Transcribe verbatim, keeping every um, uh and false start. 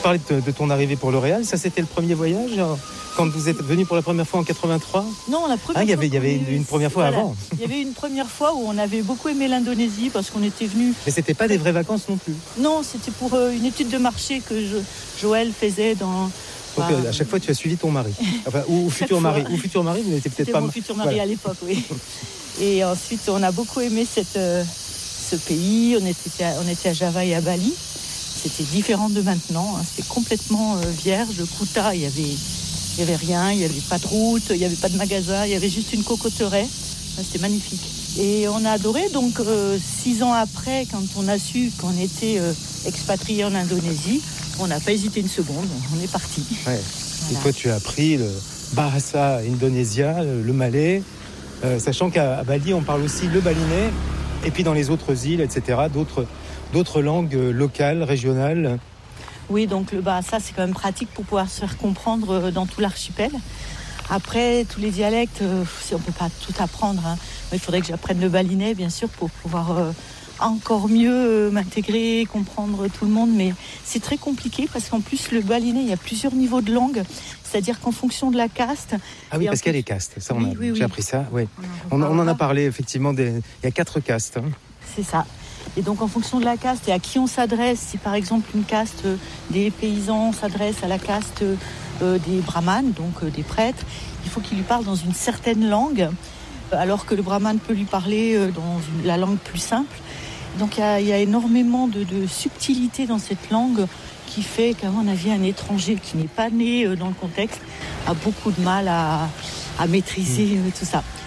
parlais de, de ton arrivée pour L'Oréal. Ça, c'était le premier voyage quand vous êtes venu pour la première fois en quatre-vingt-trois? Non, la première ah, il y avait, fois. Il y avait une, une première fois voilà. avant. Il y avait une première fois où on avait beaucoup aimé l'Indonésie parce qu'on était venus. Mais c'était pas des vraies vacances non plus. Non, c'était pour euh, une étude de marché que je, Joël faisait dans. Donc bah, euh, à chaque fois, tu as suivi ton mari. Enfin, ou, ou futur fois. mari. Ou futur mari, vous n'étiez peut-être C'était pas. mon futur mari voilà. à l'époque, oui. Et ensuite, on a beaucoup aimé cette, euh, ce pays. On était, à, on était à Java et à Bali. C'était différent de maintenant. Hein. C'était complètement euh, vierge. Kuta, il y avait, il y avait rien. Il n'y avait pas de route. Il n'y avait pas de magasin. Il y avait juste une cocotteraie. C'était magnifique. Et on a adoré. Donc, euh, six ans après, quand on a su qu'on était euh, expatriés en Indonésie, on n'a pas hésité une seconde. On est parti. Ouais. Voilà. Et toi, tu as appris le Bahasa Indonésia, le malais, euh, sachant qu'à Bali, on parle aussi le balinais. Et puis dans les autres îles, et cetera, d'autres, d'autres langues locales, régionales. Oui, donc le Bahasa, c'est quand même pratique pour pouvoir se faire comprendre dans tout l'archipel. Après, tous les dialectes, euh, on ne peut pas tout apprendre. Hein. Il faudrait que j'apprenne le balinais, bien sûr, pour pouvoir euh, encore mieux euh, m'intégrer, comprendre tout le monde. Mais c'est très compliqué parce qu'en plus, le balinais, il y a plusieurs niveaux de langue. C'est-à-dire qu'en fonction de la caste... Ah oui, parce plus... qu'il y a les castes. Ça, on a, oui, oui, j'ai oui. appris ça. Ouais. On, on, on en a parlé, effectivement. Des... Il y a quatre castes. Hein. C'est ça. Et donc, en fonction de la caste et à qui on s'adresse, si par exemple une caste euh, des paysans s'adresse à la caste euh, des brahmanes, donc euh, des prêtres, il faut qu'il lui parle dans une certaine langue, alors que le brahmane peut lui parler euh, dans une, la langue plus simple. Donc, il y a, il y a énormément de, de subtilité dans cette langue qui fait qu'à mon avis, un étranger qui n'est pas né euh, dans le contexte a beaucoup de mal à, à maîtriser euh, tout ça.